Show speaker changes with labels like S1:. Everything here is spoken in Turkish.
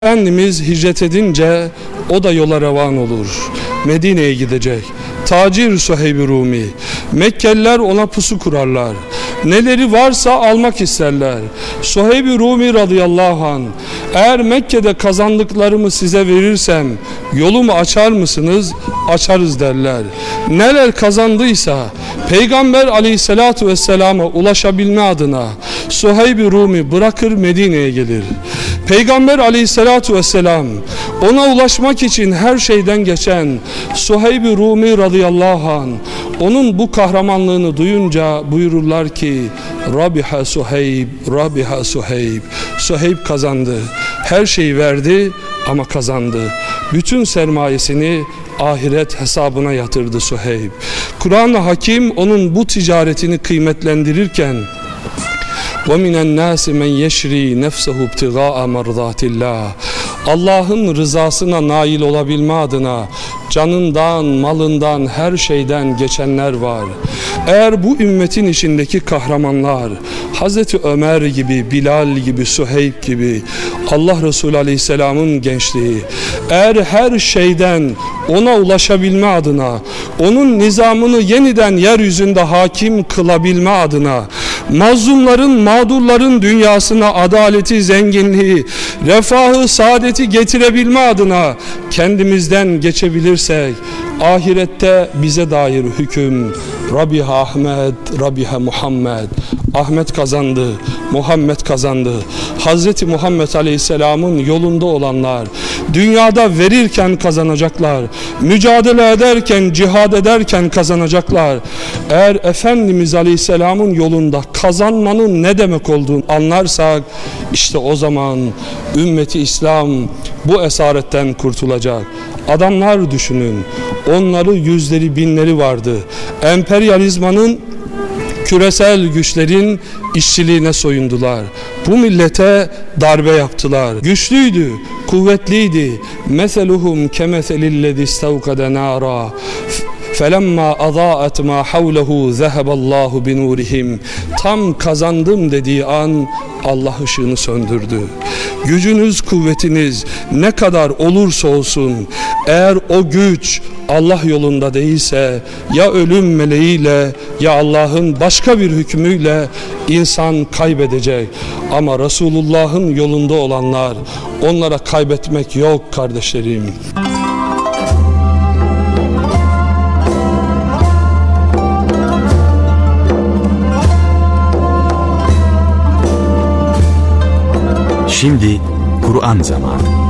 S1: Efendimiz hicret edince o da yola revan olur. Medine'ye gidecek. Tacir Suheyb-i Rumi. Mekkeliler ona pusu kurarlar. Neleri varsa almak isterler. Suheyb-i Rumi radıyallahu anh, eğer Mekke'de kazandıklarımı size verirsem yolumu açar mısınız? Açarız derler. Neler kazandıysa Peygamber aleyhissalatu vesselama ulaşabilme adına Suheyb-i Rumi bırakır Medine'ye gelir. Peygamber aleyhissalatu vesselam ona ulaşmak için her şeyden geçen Suheyb-i Rumi radıyallahu anh, onun bu kahramanlığını duyunca buyururlar ki Rabiha Suheyb, Rabiha Suheyb. Suheyb kazandı. Her şeyi verdi ama kazandı. Bütün sermayesini ahiret hesabına yatırdı Suheyb. Kur'an-ı Hakim onun bu ticaretini kıymetlendirirken وَمِنَ النَّاسِ مَنْ يَشْرِي نَفْسَهُ ابْتِغَاءَ مَرْضَاتِ اللّٰهِ Allah'ın rızasına nail olabilme adına canından, malından, her şeyden geçenler var. Eğer bu ümmetin içindeki kahramanlar Hazreti Ömer gibi, Bilal gibi, Suheyb gibi, Allah Resulü Aleyhisselam'ın gençliği, eğer her şeyden ona ulaşabilme adına, onun nizamını yeniden yeryüzünde hakim kılabilme adına, mazlumların, mağdurların dünyasına adaleti, zenginliği, refahı, saadeti getirebilme adına kendimizden geçebilirsek, ahirette bize dair hüküm Rabiha Ahmet, Rabiha Muhammed. Ahmet kazandı, Muhammed kazandı. Hazreti Muhammed Aleyhisselam'ın yolunda olanlar dünyada verirken kazanacaklar, mücadele ederken, cihad ederken kazanacaklar. Eğer Efendimiz Aleyhisselam'ın yolunda kazanmanın ne demek olduğunu anlarsak, işte o zaman ümmeti İslam bu esaretten kurtulacak. Adamlar düşünün, onları yüzleri binleri vardı. Emperyalizmanın, küresel güçlerin işçiliğine soyundular. Bu millete darbe yaptılar. Güçlüydü, kuvvetliydi. Meseluhum kemeselillezî istevkade nâra felemma azâet mâ havlehu zeheballahu binûrihim. Tam kazandım dediği an Allah ışığını söndürdü. Gücünüz, kuvvetiniz ne kadar olursa olsun, eğer o güç Allah yolunda değilse, ya ölüm meleğiyle ya Allah'ın başka bir hükmüyle insan kaybedecek. Ama Resulullah'ın yolunda olanlar, onlara kaybetmek yok kardeşlerim.
S2: Şimdi Kur'an zamanı.